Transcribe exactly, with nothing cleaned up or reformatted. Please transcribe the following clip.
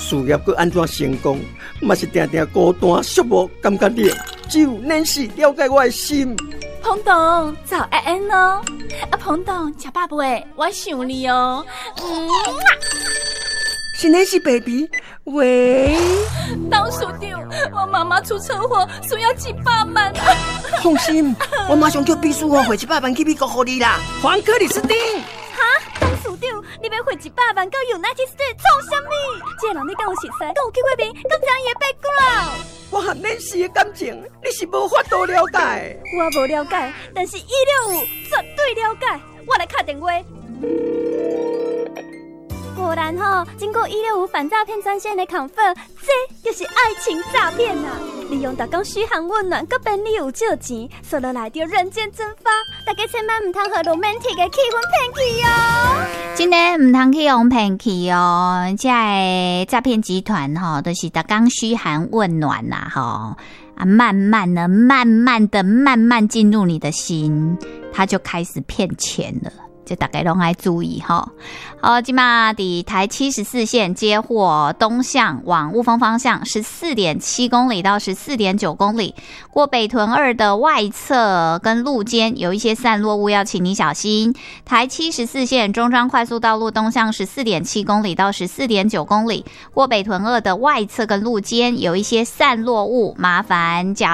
事业搁安怎成功，嘛是定定孤单寂寞，感觉冷。只有恁是了解我的心。 彭董，早安安哦！啊，彭董，吃饱未？我想你哦。嗯， 是恁是 baby。喂， 董事长，我妈妈出车祸，需要一百万啊！ 放心，我马上叫秘书哦，汇一百万去美国给你啦。黄克里斯汀。 哈，董事长，你要汇一百万到 United States 创什么？这个人你敢有熟悉？敢有去过面？敢知伊的 background？ 我和恁是的感情，你是无法度了解。 我无了解，但是一六五绝对了解。我来打电话。果然吼、哦，经过一六五反诈骗专线的confirm，这就是爱情诈骗啊！利用大家嘘寒问暖，搁便利有借钱，说落来就人间蒸发。大家千万唔通和 romantic 的气氛骗去哦！ 真的唔通去用骗去哦！这个诈骗集团吼，都、就是大家嘘寒问暖呐吼啊，慢慢的、慢慢的、慢慢进入你的心，他就开始骗钱了。就大家拢爱注意哈。好，今嘛伫台七十四线接获东向往雾峰方向十四点七公里到十四点九公里，过北屯二的外侧跟路肩有一些散落物，要请你小心。台七十四线中彰快速道路东向十四点七公里到十四点九公里，过北屯二的外侧跟路肩有一些散落物，麻烦驾